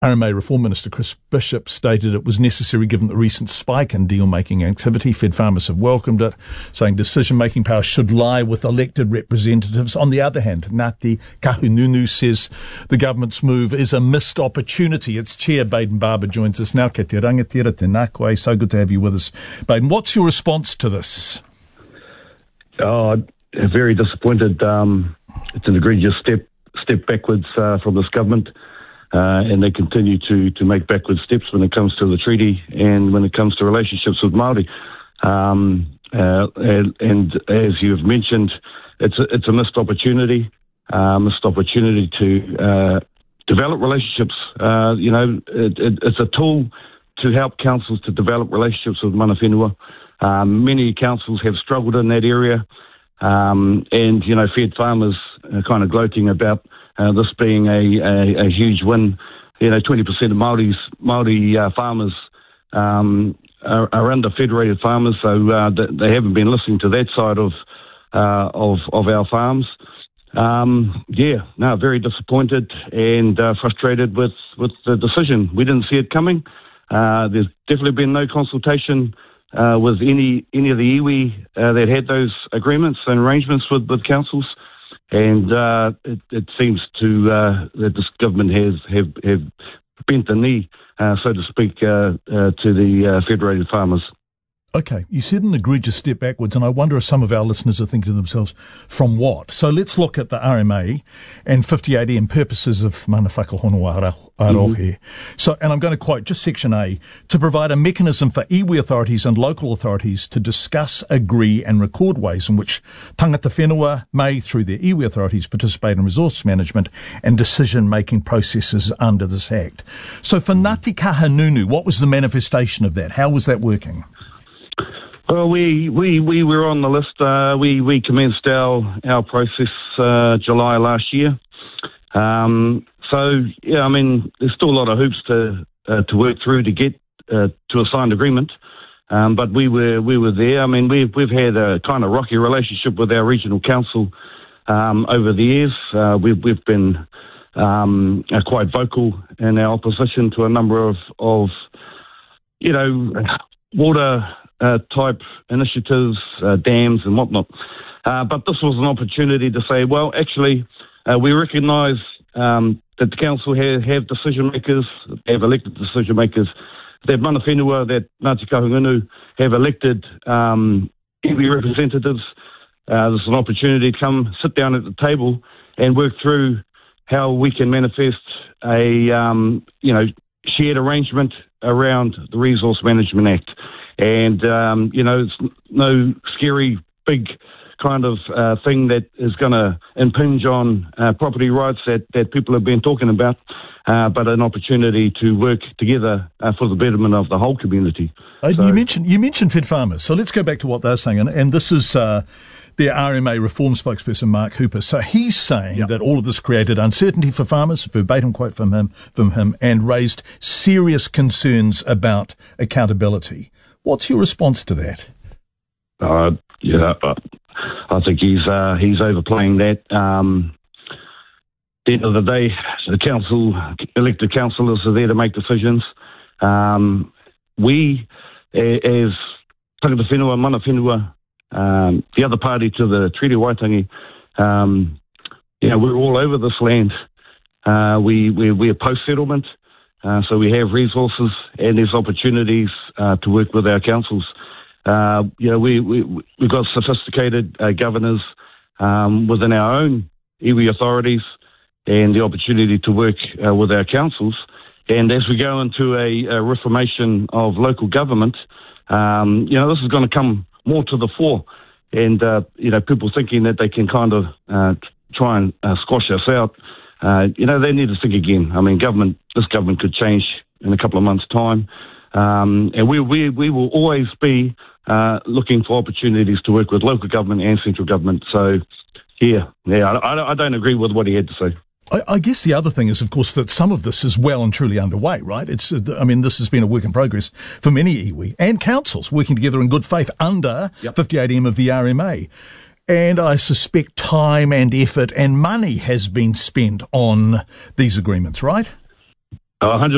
RMA Reform Minister Chris Bishop stated it was necessary given the recent spike in deal-making activity. Fed farmers have welcomed it, saying decision-making power should lie with elected representatives. On the other hand, Ngāti Kahungunu says the government's move is a missed opportunity. Its chair, Baden Barber, joins us now. Kei te rangatira, tēnā koe. So good to have you with us, Baden. What's your response to this? Very disappointed. It's an egregious step backwards from this government. And they continue to make backward steps when it comes to the treaty and when it comes to relationships with Māori. And as you've mentioned, it's a missed opportunity to develop relationships. It's a tool to help councils to develop relationships with mana whenua. Many councils have struggled in that area, and Fed farmers are kind of gloating about this being a huge win. 20% of Māori farmers are under federated farmers, so they haven't been listening to that side of our farms. Very disappointed and frustrated with the decision. We didn't see it coming. There's definitely been no consultation with any of the iwi that had those agreements and arrangements with councils. And it seems that this government have bent the knee, so to speak, to the federated farmers. Okay, you said an egregious step backwards, and I wonder if some of our listeners are thinking to themselves, from what? So let's look at the RMA and 58M purposes of mana whakahonua arohe. So, and I'm going to quote just Section A, to provide a mechanism for iwi authorities and local authorities to discuss, agree and record ways in which tangata whenua may, through their iwi authorities, participate in resource management and decision-making processes under this Act. So for Ngāti Kahungunu, what was the manifestation of that? How was that working? Well, we were on the list. We commenced our process July last year. There's still a lot of hoops to work through to get to a signed agreement. But we were there. We've had a kind of rocky relationship with our regional council over the years. We've been quite vocal in our opposition to a number of water type initiatives, dams and whatnot. But this was an opportunity to say, well, actually, we recognise that the council have decision makers, have elected decision makers, that mana whenua, that Ngāti Kahungunu have elected iwi representatives. There's an opportunity to come sit down at the table and work through how we can manifest a shared arrangement around the Resource Management Act. And, it's no scary, big kind of thing that is going to impinge on property rights that people have been talking about, but an opportunity to work together for the betterment of the whole community. You mentioned Fed farmers, so let's go back to what they're saying. And this is their RMA reform spokesperson, Mark Hooper. So he's saying that all of this created uncertainty for farmers, verbatim quote from him, and raised serious concerns about accountability. What's your response to that? I think he's overplaying that. At the end of the day, the elected councillors are there to make decisions. We, as tangata whenua, mana whenua, the other party to the Treaty of Waitangi, we're all over this land. We're post-settlement. So we have resources and there's opportunities to work with our councils. We've got sophisticated governors within our own iwi authorities and the opportunity to work with our councils. And as we go into a reformation of local government, this is going to come more to the fore. And, people thinking that they can kind of try and squash us out, they need to think again. This government could change in a couple of months' time. And we will always be looking for opportunities to work with local government and central government. So, I don't agree with what he had to say. I guess the other thing is, of course, that some of this is well and truly underway, right? This has been a work in progress for many iwi and councils working together in good faith under 58M of the RMA. And I suspect time and effort and money has been spent on these agreements, right? 100%.